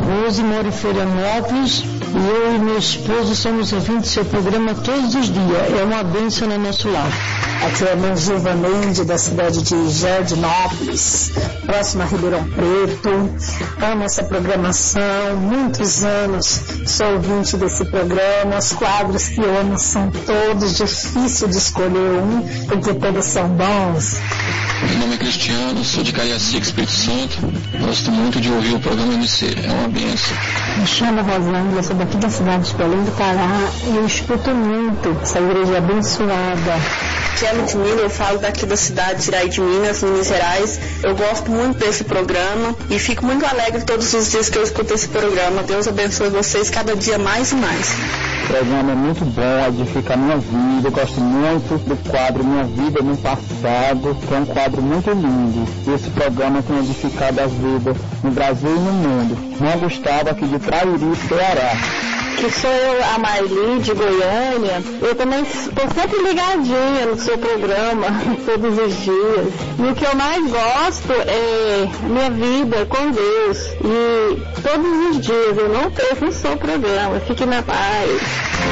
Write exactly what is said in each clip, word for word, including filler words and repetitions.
Rose, moro em Florianópolis e eu e meu esposo somos ouvintes do seu programa todos os dias. É uma bênção no nosso lar. Aqui é a mãe Gilva Mendes, da cidade de Jardinópolis, próxima a Ribeirão Preto. Amo essa programação, muitos anos sou ouvinte desse programa. Os quadros que eu amo são todos, difícil de escolher um, porque todos são bons. Meu nome é Cristiano, sou de Cariacica, Espírito Santo. Gosto muito de ouvir o programa M C, é uma benção. Me chamo Rosângela, sou daqui da cidade de Belém do Pará e eu escuto muito essa igreja abençoada. Aqui é Ludmila, eu falo daqui da cidade de Iraí de Minas, Minas Gerais. Eu gosto muito desse programa e fico muito alegre todos os dias que eu escuto esse programa. Deus abençoe vocês cada dia mais e mais. O programa é muito bom, edifica a minha vida. Eu gosto muito do quadro Minha Vida no Passado, que é um quadro muito lindo. Esse programa tem edificado as vidas no Brasil e no mundo. João Gustavo, aqui de Trairi, Ceará. Que sou eu, a Marli, de Goiânia. Eu também estou sempre ligadinha no seu programa, todos os dias. E o que eu mais gosto é minha vida com Deus. E todos os dias eu não perco o seu programa. Fique na paz.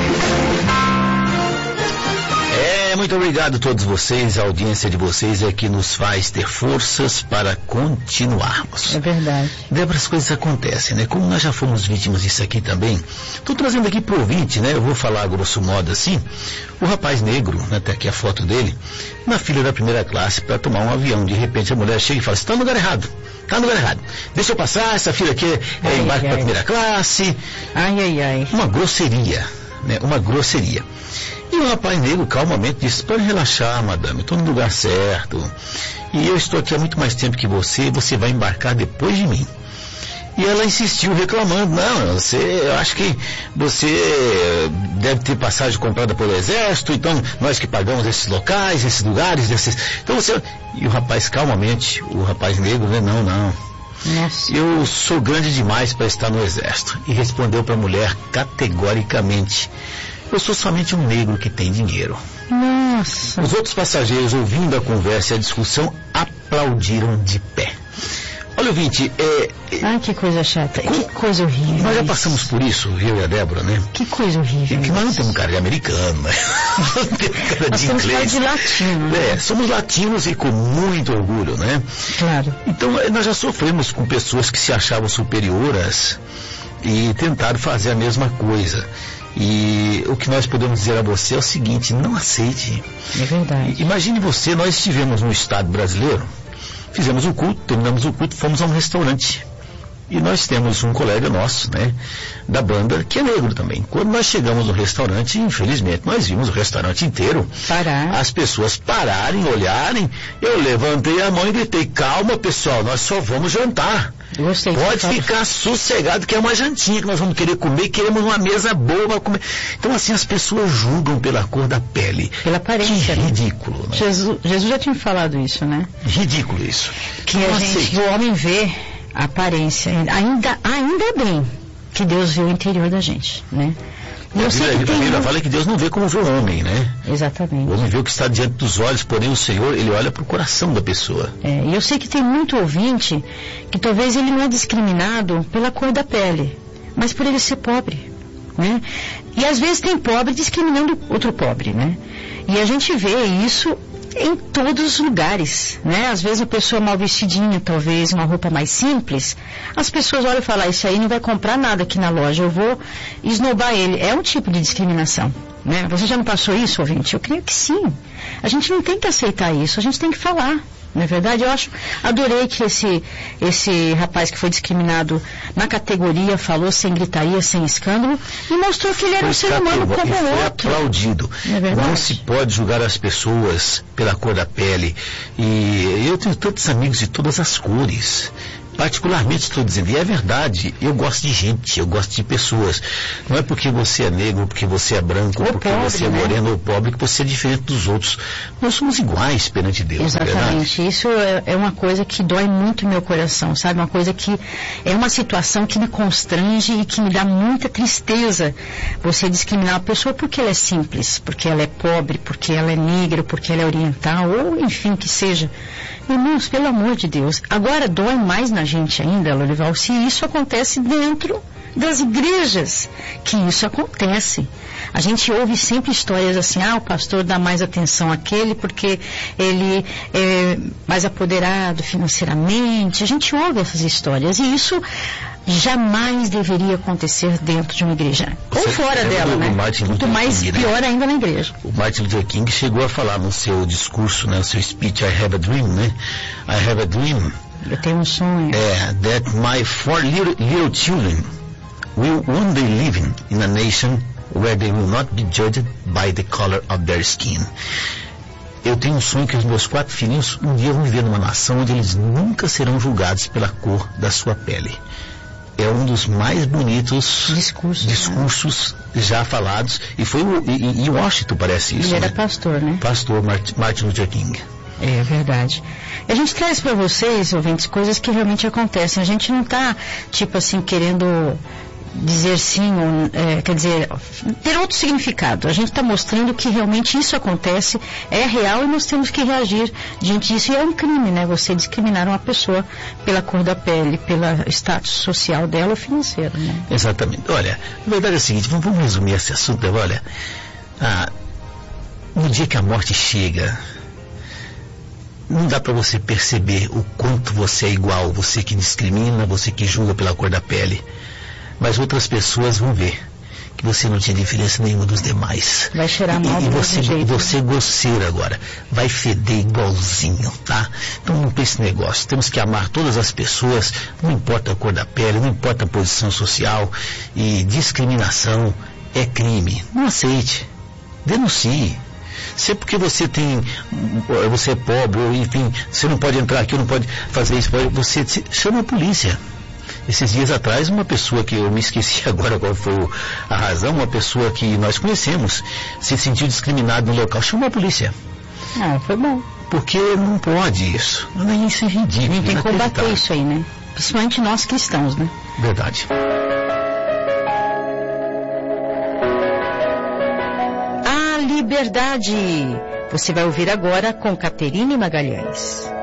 É, muito obrigado a todos vocês, a audiência de vocês é que nos faz ter forças para continuarmos. É verdade. Débora, as coisas acontecem, né? Como nós já fomos vítimas disso aqui também, estou trazendo aqui pro ouvinte, né? Eu vou falar grosso modo assim, o rapaz negro, né? Até aqui a foto dele, na fila da primeira classe para tomar um avião. De repente a mulher chega e fala, você está no lugar errado. Tá no lugar errado. Deixa eu passar, essa fila aqui é embarque para a primeira classe. Ai, ai, ai. Uma grosseria, né? Uma grosseria. E o rapaz negro calmamente disse, pode relaxar, madame, estou no lugar certo. E eu estou aqui há muito mais tempo que você, você vai embarcar depois de mim. E ela insistiu reclamando, não, você, eu acho que você deve ter passagem comprada pelo exército, então nós que pagamos esses locais, esses lugares, esses... Então você... E o rapaz calmamente, o rapaz negro, né, não, não. Nossa. Eu sou grande demais para estar no exército. E respondeu para a mulher categoricamente, eu sou somente um negro que tem dinheiro. Nossa. Os outros passageiros, ouvindo a conversa e a discussão, aplaudiram de pé. Olha, ouvinte, é... Ai, que coisa chata, com... que coisa horrível. Nós já passamos por isso, eu e a Débora, né? Que coisa horrível. E que nós não temos cara de americano, né? Nós não temos cara nós de temos inglês. Cara de latino. Né? É, somos latinos e com muito orgulho, né? Claro. Então, nós já sofremos com pessoas que se achavam superioras e tentaram fazer a mesma coisa. E o que nós podemos dizer a você é o seguinte, não aceite. É verdade. Imagine você, nós estivemos no estado brasileiro, fizemos o culto, terminamos o culto, fomos a um restaurante. E nós temos um colega nosso, né, da banda, que é negro também. Quando nós chegamos no restaurante, infelizmente, nós vimos o restaurante inteiro. Parar. As pessoas pararem, olharem. Eu levantei a mão e gritei, calma pessoal, nós só vamos jantar. Gostei. Pode ficar sossegado que é uma jantinha que nós vamos querer comer e queremos uma mesa boa para comer. Então assim, as pessoas julgam pela cor da pele. Pela aparência. Que ridículo, né? Jesus, Jesus já tinha falado isso, né? Ridículo isso. Que a gente, o homem vê a aparência. Ainda, ainda bem que Deus vê o interior da gente, né? E eu sei que tem... A Bíblia fala que Deus não vê como vê o homem, né? Exatamente. O homem vê o que está diante dos olhos, porém o Senhor, ele olha para o coração da pessoa. É, e eu sei que tem muito ouvinte que talvez ele não é discriminado pela cor da pele, mas por ele ser pobre, né? E às vezes tem pobre discriminando outro pobre, né? E a gente vê isso em todos os lugares, né? Às vezes a pessoa mal vestidinha, talvez uma roupa mais simples, as pessoas olham e falam, isso aí não vai comprar nada aqui na loja, eu vou esnobar ele. É um tipo de discriminação, né? Você já não passou isso, ouvinte? Eu creio que sim. A gente não tem que aceitar isso, a gente tem que falar. Não é verdade? Eu acho, adorei que esse, esse rapaz que foi discriminado na categoria falou sem gritaria, sem escândalo e mostrou que ele era um ser humano como o outro. Foi aplaudido. É não se pode julgar as pessoas pela cor da pele. E eu tenho tantos amigos de todas as cores. Particularmente estou dizendo, e é verdade, eu gosto de gente, eu gosto de pessoas. Não é porque você é negro, porque você é branco, ou porque pobre, você é moreno né? ou pobre, que você é diferente dos outros. Nós somos iguais perante Deus. Exatamente, isso é, é uma coisa que dói muito no meu coração, sabe? Uma coisa que é uma situação que me constrange e que me dá muita tristeza você discriminar a pessoa porque ela é simples, porque ela é pobre, porque ela é negra, porque ela é oriental, ou enfim, que seja. Irmãos, pelo amor de Deus, agora dói mais na gente ainda, Lorival, se isso acontece dentro das igrejas, que isso acontece. A gente ouve sempre histórias assim, ah, o pastor dá mais atenção àquele porque ele é mais apoderado financeiramente. A gente ouve essas histórias e isso jamais deveria acontecer dentro de uma igreja. Ou Você fora dela, né? Muito mais King, pior né? ainda na igreja. O Martin Luther King chegou a falar no seu discurso, né, no seu speech, I have a dream, né? I have a dream. Eu tenho um sonho. É, that my four little, little children will one day live in a nation where they will not be judged by the color of their skin. Eu tenho um sonho que os meus quatro filhinhos um dia vão viver numa nação onde eles nunca serão julgados pela cor da sua pele. É um dos mais bonitos discursos, discursos né? já falados. E foi o, e, e Washington parece isso. Ele era né? pastor, né? Pastor Martin, Martin Luther King. É verdade. A gente traz para vocês, ouvintes, coisas que realmente acontecem. A gente não está, tipo assim, querendo dizer sim, ou, é, quer dizer, ter outro significado. A gente está mostrando que realmente isso acontece, é real e nós temos que reagir diante disso. E é um crime, né? Você discriminar uma pessoa pela cor da pele, pelo status social dela ou financeiro, né? Exatamente. Olha, a verdade é a seguinte, vamos, vamos resumir esse assunto. Olha, ah, no dia que a morte chega, não dá para você perceber o quanto você é igual, você que discrimina, você que julga pela cor da pele. Mas outras pessoas vão ver que você não tinha diferença nenhuma dos demais. Vai cheirar mal e, do e você, jeito. você goceira agora. Vai feder igualzinho, tá? Então não tem esse negócio. Temos que amar todas as pessoas, não importa a cor da pele, não importa a posição social. E discriminação é crime. Não aceite. Denuncie. Se é porque você tem, você é pobre, ou enfim, você não pode entrar aqui, não pode fazer isso, você chama a polícia. Esses dias atrás, uma pessoa que eu me esqueci agora qual foi a razão, uma pessoa que nós conhecemos, se sentiu discriminado no local, chamou a polícia. Ah, foi bom. Porque não pode isso. Isso é ridículo. A gente tem que combater isso aí, né? Principalmente nós cristãos, né? Verdade. A liberdade. Você vai ouvir agora com Caterine Magalhães.